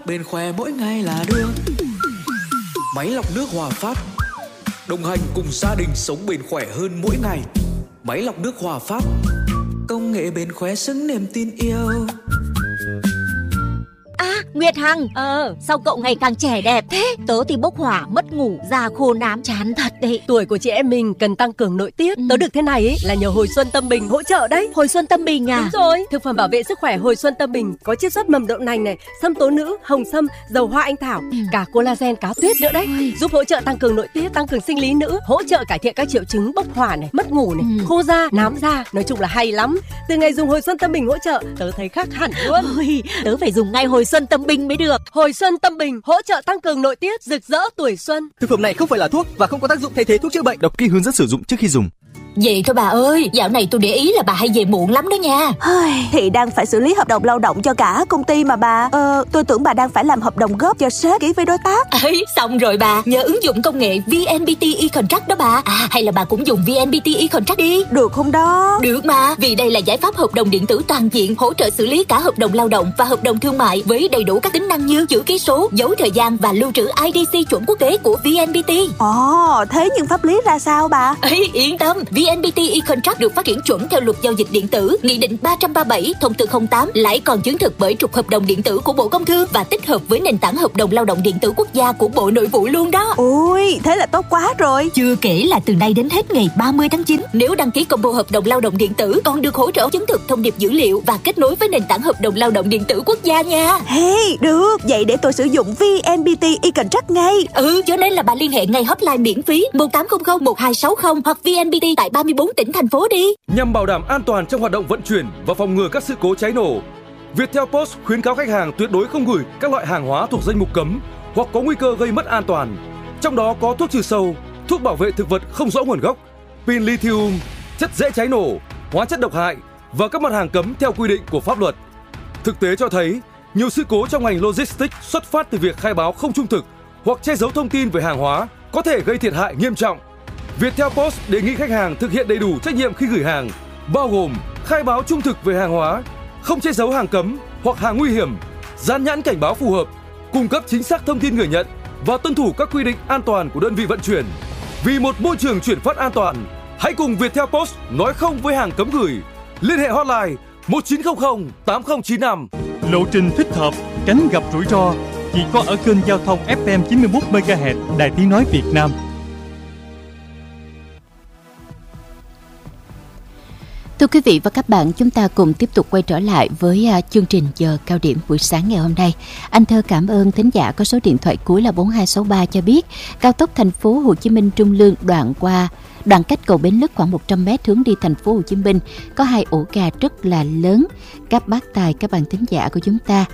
bền khỏe mỗi ngày là được. Máy lọc nước Hòa Phát, đồng hành cùng gia đình sống bền khỏe hơn mỗi ngày. Máy lọc nước Hòa Phát, công nghệ bền khỏe xứng niềm tin yêu. Nguyệt Hằng, sao cậu ngày càng trẻ đẹp thế? Tớ thì bốc hỏa, mất ngủ, da khô nám, chán thật đấy. Tuổi của chị em mình cần tăng cường nội tiết. Tớ được thế này ấy là nhờ Hồi Xuân Tâm Bình hỗ trợ đấy. Hồi Xuân Tâm Bình à? Đúng rồi, thực phẩm bảo vệ sức khỏe Hồi Xuân Tâm Bình có chiết xuất mầm đậu nành này, sâm tố nữ, hồng sâm, dầu hoa anh thảo, cả collagen cá tuyết nữa đấy. Giúp hỗ trợ tăng cường nội tiết, tăng cường sinh lý nữ, hỗ trợ cải thiện các triệu chứng bốc hỏa này, mất ngủ này, khô da, nám da, nói chung là hay lắm. Từ ngày dùng Hồi Xuân Tâm Bình hỗ trợ, tớ thấy khác hẳn luôn. Tớ phải dùng ngay Hồi Xuân Tâm Bình mới được. Hồi Xuân Tâm Bình hỗ trợ tăng cường nội tiết, rực rỡ tuổi xuân. Thực phẩm này không phải là thuốc và không có tác dụng thay thế thuốc chữa bệnh. Đọc kỹ hướng dẫn sử dụng trước khi dùng. Vậy thôi bà ơi, dạo này tôi để ý là bà hay về muộn lắm đó nha. Thì đang phải xử lý hợp đồng lao động cho cả công ty mà bà. Tôi tưởng bà đang phải làm hợp đồng góp cho sếp ký với đối tác. Ấy, xong rồi bà, nhờ ứng dụng công nghệ VNPT e-contract đó bà. Hay là bà cũng dùng VNPT e-contract đi. Được không đó? Được mà, vì đây là giải pháp hợp đồng điện tử toàn diện, hỗ trợ xử lý cả hợp đồng lao động và hợp đồng thương mại với đầy đủ các tính năng như chữ ký số, dấu thời gian và lưu trữ IDC chuẩn quốc tế của VNPT. Thế nhưng pháp lý ra sao bà? Ấy, yên tâm, VNPT e-contract được phát triển chuẩn theo luật giao dịch điện tử, Nghị định 337, Thông tư 08, lại còn chứng thực bởi trục hợp đồng điện tử của Bộ Công Thương và tích hợp với nền tảng hợp đồng lao động điện tử quốc gia của Bộ Nội vụ luôn đó. Ôi, thế là tốt quá rồi. Chưa kể là từ nay đến hết ngày 30 tháng 9, nếu đăng ký combo hợp đồng lao động điện tử còn được hỗ trợ chứng thực thông điệp dữ liệu và kết nối với nền tảng hợp đồng lao động điện tử quốc gia nha. Được, vậy để tôi sử dụng VNPT e-contract ngay. Cho nên là bà liên hệ ngay hotline miễn phí 1800 1260 hoặc VNPT tại 34 tỉnh thành phố đi. Nhằm bảo đảm an toàn trong hoạt động vận chuyển và phòng ngừa các sự cố cháy nổ, Viettel Post khuyến cáo khách hàng tuyệt đối không gửi các loại hàng hóa thuộc danh mục cấm hoặc có nguy cơ gây mất an toàn. Trong đó có thuốc trừ sâu, thuốc bảo vệ thực vật không rõ nguồn gốc, pin lithium, chất dễ cháy nổ, hóa chất độc hại và các mặt hàng cấm theo quy định của pháp luật. Thực tế cho thấy, nhiều sự cố trong ngành logistics xuất phát từ việc khai báo không trung thực hoặc che giấu thông tin về hàng hóa có thể gây thiệt hại nghiêm trọng. Viettel Post đề nghị khách hàng thực hiện đầy đủ trách nhiệm khi gửi hàng, bao gồm khai báo trung thực về hàng hóa, không che giấu hàng cấm hoặc hàng nguy hiểm, dán nhãn cảnh báo phù hợp, cung cấp chính xác thông tin người nhận và tuân thủ các quy định an toàn của đơn vị vận chuyển. Vì một môi trường chuyển phát an toàn, hãy cùng Viettel Post nói không với hàng cấm gửi. Liên hệ hotline 1900 8095. Lộ trình thích hợp, tránh gặp rủi ro chỉ có ở kênh giao thông FM 91 MHz Đài Tiếng nói Việt Nam. Thưa quý vị và các bạn, chúng ta cùng tiếp tục quay trở lại với chương trình giờ cao điểm buổi sáng ngày hôm nay. Anh Thơ cảm ơn thính giả có số điện thoại cuối là 4263 cho biết cao tốc thành phố Hồ Chí Minh Trung Lương đoạn cách cầu Bến Lức khoảng 100 m hướng đi thành phố Hồ Chí Minh có 2 ổ gà rất là lớn. Các bác tài, các bạn thính giả của chúng ta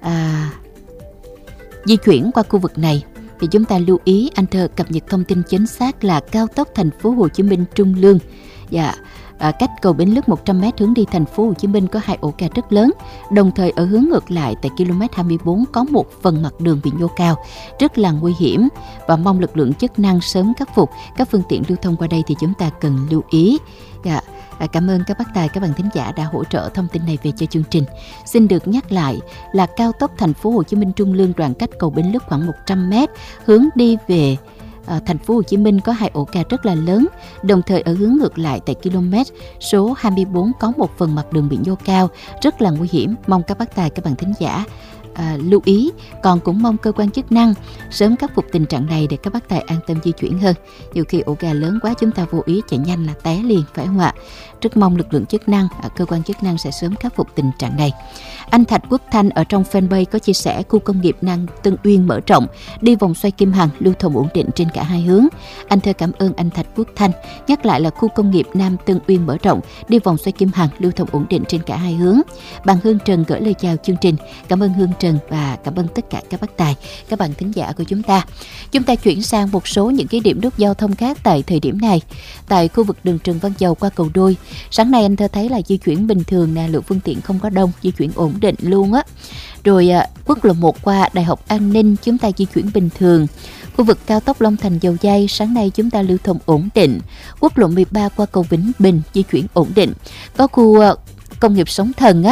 di chuyển qua khu vực này thì chúng ta lưu ý. Anh Thơ cập nhật thông tin chính xác là cao tốc thành phố Hồ Chí Minh Trung Lương cách cầu Bến Lức 100 m hướng đi thành phố Hồ Chí Minh có 2 ổ gà rất lớn. Đồng thời ở hướng ngược lại tại km 24 có một phần mặt đường bị nhô cao, rất là nguy hiểm và mong lực lượng chức năng sớm khắc phục. Các phương tiện lưu thông qua đây thì chúng ta cần lưu ý. Cảm ơn các bác tài, các bạn thính giả đã hỗ trợ thông tin này về cho chương trình. Xin được nhắc lại là cao tốc thành phố Hồ Chí Minh Trung Lương đoạn cách cầu Bến Lức khoảng 100 m hướng đi về thành phố Hồ Chí Minh có 2 ổ gà rất là lớn. Đồng thời ở hướng ngược lại tại km số 24 có một phần mặt đường bị nhô cao, rất là nguy hiểm. Mong các bác tài, các bạn thính giả lưu ý. Còn cũng mong cơ quan chức năng sớm khắc phục tình trạng này để các bác tài an tâm di chuyển hơn. Nhiều khi ổ gà lớn quá chúng ta vô ý chạy nhanh là té liền, phải không ạ? Rất mong lực lượng chức năng, cơ quan chức năng sẽ sớm khắc phục tình trạng này. Anh Thạch Quốc Thanh ở trong fanpage có chia sẻ khu công nghiệp Nam Tân Uyên mở rộng, đi vòng xoay Kim Hằng, lưu thông ổn định trên cả hai hướng. Anh Thơ cảm ơn anh Thạch Quốc Thanh. Nhắc lại là khu công nghiệp Nam Tân Uyên mở rộng, đi vòng xoay Kim Hằng, lưu thông ổn định trên cả hai hướng. Bạn Hương Trần gửi lời chào chương trình. Cảm ơn Hương Trần và cảm ơn tất cả các bác tài, các bạn thính giả của chúng ta. Chúng ta chuyển sang một số những cái điểm nút giao thông khác tại thời điểm này. Tại khu vực đường Trần Văn Dầu qua cầu Đôi, sáng nay anh Thơ thấy là di chuyển bình thường nè, lượng phương tiện không có đông, di chuyển ổn định luôn á. Rồi quốc lộ 1 qua Đại học An Ninh chúng ta di chuyển bình thường. Khu vực cao tốc Long Thành Dầu Giây sáng nay chúng ta lưu thông ổn định. Quốc lộ 13 qua cầu Vĩnh Bình di chuyển ổn định. Có khu công nghiệp Sóng Thần á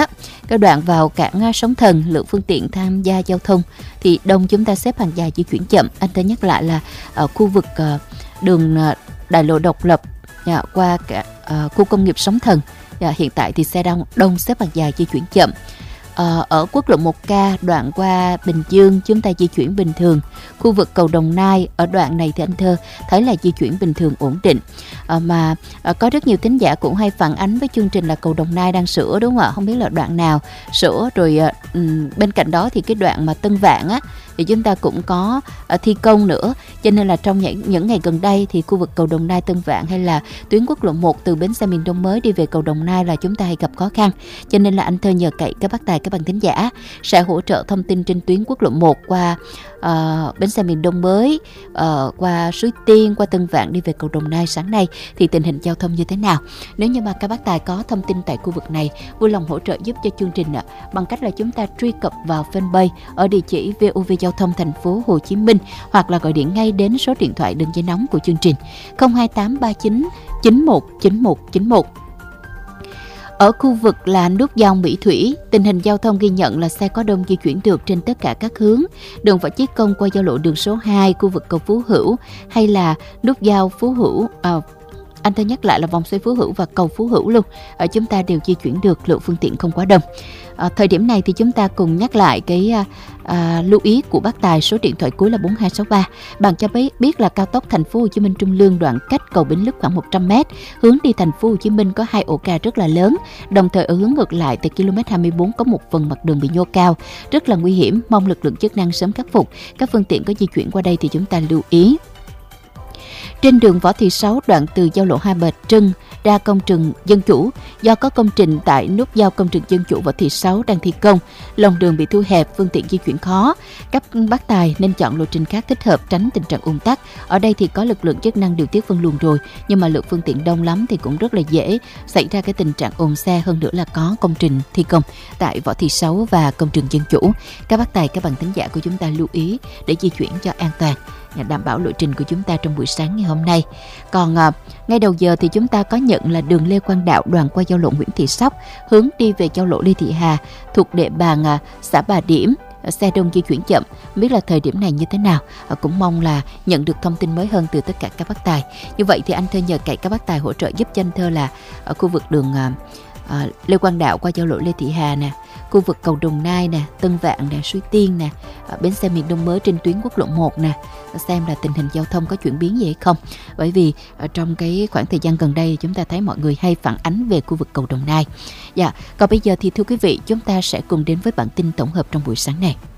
cái đoạn vào cảng Sóng Thần, lượng phương tiện tham gia giao thông thì đông, chúng ta xếp hàng dài di chuyển chậm. Anh ta nhắc lại là ở khu vực đường đại lộ Độc Lập qua khu công nghiệp Sóng Thần, hiện tại thì xe đông xếp hàng dài di chuyển chậm. Ở quốc lộ 1K đoạn qua Bình Dương chúng ta di chuyển bình thường. Khu vực cầu Đồng Nai ở đoạn này thì anh Thơ thấy là di chuyển bình thường ổn định. Mà có rất nhiều thính giả cũng hay phản ánh với chương trình là cầu Đồng Nai đang sửa, đúng không ạ? Không biết là đoạn nào sửa rồi. Bên cạnh đó thì cái đoạn mà Tân Vạn á thì chúng ta cũng có thi công nữa, cho nên là trong những ngày gần đây thì khu vực cầu Đồng Nai, Tân Vạn hay là tuyến quốc lộ 1 từ bến xe miền Đông mới đi về cầu Đồng Nai là chúng ta hay gặp khó khăn. Cho nên là anh Thơ nhờ cậy các bác tài, các bạn thính giả sẽ hỗ trợ thông tin trên tuyến quốc lộ 1 qua bến xe miền Đông mới, qua Suối Tiên, qua Tân Vạn đi về cầu Đồng Nai sáng nay thì tình hình giao thông như thế nào. Nếu như mà các bác tài có thông tin tại khu vực này, vui lòng hỗ trợ giúp cho chương trình bằng cách là chúng ta truy cập vào fanpage ở địa chỉ VOV Giao thông Thành phố Hồ Chí Minh, hoặc là gọi điện ngay đến số điện thoại đường dây nóng của chương trình 02839 919191. Ở khu vực là nút giao Mỹ Thủy, tình hình giao thông ghi nhận là xe có đông di chuyển được trên tất cả các hướng. Đường Võ Chí Công qua giao lộ đường số 2, khu vực cầu Phú Hữu hay là nút giao Phú Hữu, anh ta nhắc lại là vòng xoay Phú Hữu và cầu Phú Hữu luôn, chúng ta đều di chuyển được, lượng phương tiện không quá đông. Thời điểm này thì chúng ta cùng nhắc lại cái lưu ý của bác tài, số điện thoại cuối là 4263. Bạn cho biết là cao tốc Thành phố Hồ Chí Minh Trung Lương đoạn cách cầu Bến Lức khoảng 100m, hướng đi Thành phố Hồ Chí Minh có 2 ổ gà rất là lớn. Đồng thời ở hướng ngược lại tại km 24 có một phần mặt đường bị nhô cao, rất là nguy hiểm, mong lực lượng chức năng sớm khắc phục. Các phương tiện có di chuyển qua đây thì chúng ta lưu ý. Trên đường Võ Thị Sáu đoạn từ giao lộ Hai Bà Trưng ra công trường Dân Chủ, do có công trình tại nút giao công trường Dân Chủ Võ Thị Sáu đang thi công, lòng đường bị thu hẹp, phương tiện di chuyển khó. Các bác tài nên chọn lộ trình khác thích hợp tránh tình trạng ùn tắc. Ở đây thì có lực lượng chức năng điều tiết phân luồng rồi, nhưng mà lượng phương tiện đông lắm thì cũng rất là dễ xảy ra cái tình trạng ùn xe, hơn nữa là có công trình thi công tại Võ Thị Sáu và công trường Dân Chủ. Các bác tài, các bạn thính giả của chúng ta lưu ý để di chuyển cho an toàn, đảm bảo lộ trình của chúng ta trong buổi sáng ngày hôm nay. Còn ngay đầu giờ thì chúng ta có nhận là đường Lê Quang Đạo đoạn qua giao lộ Nguyễn Thị Sóc, hướng đi về giao lộ Lê Thị Hà thuộc địa bàn xã Bà Điểm, xe đông di chuyển chậm. Không biết là thời điểm này như thế nào, cũng mong là nhận được thông tin mới hơn từ tất cả các bác tài. Như vậy thì anh Thơ nhờ cậy các bác tài hỗ trợ giúp cho anh Thơ là ở khu vực đường Lê Quang Đạo qua giao lộ Lê Thị Hà nè, khu vực cầu Đồng Nai nè, Tân Vạn nè, Suối Tiên nè, bến xe miền Đông mới trên tuyến quốc lộ 1 nè, xem là tình hình giao thông có chuyển biến gì hay không. Bởi vì trong cái khoảng thời gian gần đây chúng ta thấy mọi người hay phản ánh về khu vực cầu Đồng Nai. Còn bây giờ thì thưa quý vị, chúng ta sẽ cùng đến với bản tin tổng hợp trong buổi sáng này.